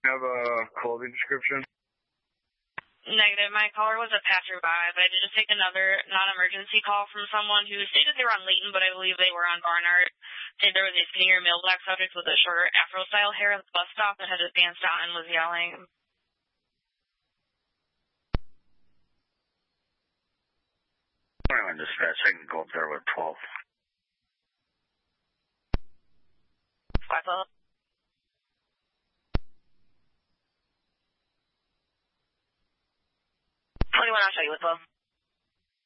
Have a clothing description? Negative. My caller was a passerby, but I did just take another non-emergency call from someone who stated they were on Layton, but I believe they were on Barnard. Said there was a skinnier male black subject with a shorter afro-style hair at the bus stop and had his pants down and was yelling. I'm dispatch. I can go up there with 12. 5 21, I'll show you with 12.